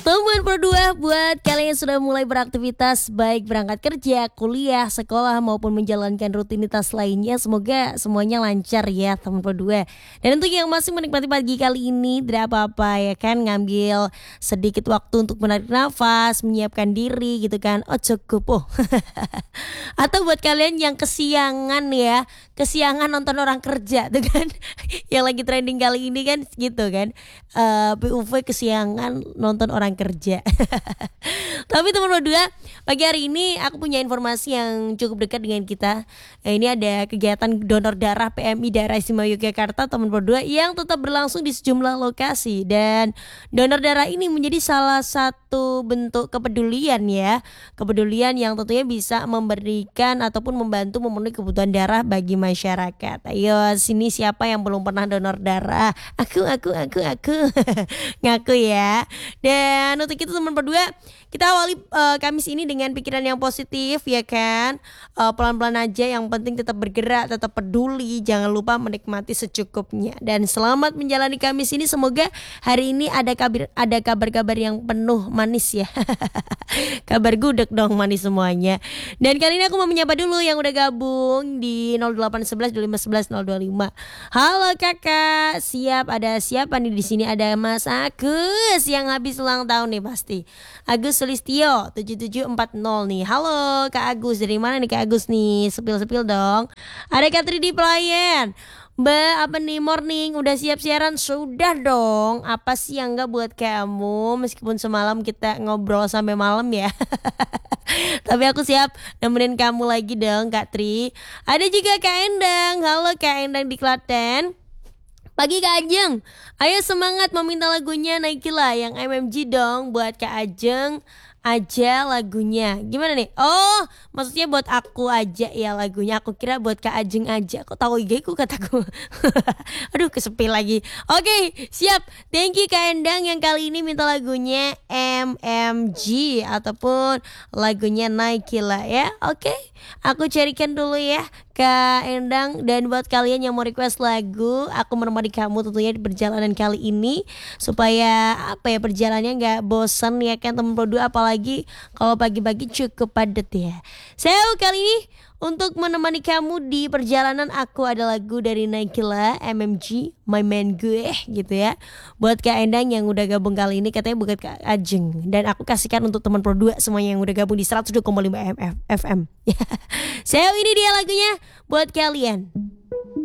Teman berdua, buat kalian yang sudah mulai beraktivitas baik berangkat kerja, kuliah, sekolah maupun menjalankan rutinitas lainnya, semoga semuanya lancar ya teman berdua. Dan untuk yang masih menikmati pagi kali ini, tidak apa-apa ya kan, ngambil sedikit waktu untuk menarik nafas, menyiapkan diri gitu kan. Oh cukup Atau buat kalian yang kesiangan ya, kesiangan nonton orang kerja tuh kan, yang lagi trending kali ini kan gitu kan. PUV kesiangan nonton orang kerja. Tapi teman berdua, pagi hari ini aku punya informasi yang cukup dekat dengan kita. Ini ada kegiatan donor darah PMI Daerah Istimewa Yogyakarta teman berdua yang tetap berlangsung di sejumlah lokasi. Dan donor darah ini menjadi salah satu bentuk kepedulian ya. Kepedulian yang tentunya bisa memberikan ataupun membantu memenuhi kebutuhan darah bagi masyarakat. Ayo sini siapa yang belum pernah donor darah? Aku ngaku ya. Dan untuk itu teman berdua, kita awali Kamis ini dengan pikiran yang positif ya kan. Pelan-pelan aja, yang penting tetap bergerak, tetap peduli, jangan lupa menikmati secukupnya. Dan selamat menjalani Kamis ini, semoga hari ini ada kabar-kabar yang penuh manis ya. Kabar gudeg dong, manis semuanya. Dan kali ini aku mau menyapa dulu yang udah gabung di 0811 2511 025. Halo kakak, siap? Ada siapa nih di sini? Ada Mas Agus yang habis ulang tahun nih pasti. Agus Sulistio 7740 nih. Halo Kak Agus, dari mana nih Kak Agus nih? Sepil-sepil dong. Ada Kak Tri di pelayan. Mbak, apa nih morning? Udah siap siaran? Sudah dong. Apa sih yang enggak buat kamu? Meskipun semalam kita ngobrol sampai malam ya. Tapi aku siap nemenin kamu lagi dong Kak Tri. Ada juga Kak Endang. Halo Kak Endang di Klaten. Pagi Kak Ajeng, ayo semangat meminta lagunya Naikilah yang MMG dong buat Kak Ajeng aja lagunya. Gimana nih? Oh, maksudnya buat aku aja ya lagunya. Aku kira buat Kak Ajeng aja. Kok tahu IG ku kataku. Aduh, kesepil lagi. Oke, siap. Thank you Kak Endang yang kali ini minta lagunya MMG ataupun lagunya Naikilah ya. Oke, aku carikan dulu ya Kak Endang. Dan buat kalian yang mau request lagu, aku menemani kamu tentunya di perjalanan kali ini, supaya perjalanannya gak bosan ya kan teman berdua. Apalagi kalau pagi-pagi cukup padat ya. So kali ini untuk menemani kamu di perjalanan aku ada lagu dari Naikilah MMG, My Man Gue gitu ya. Buat Kak Endang yang udah gabung kali ini, katanya bukan Kak Ajeng. Dan aku kasihkan untuk teman berdua semuanya yang udah gabung di 102,5 FM. So ini dia lagunya buat kalian.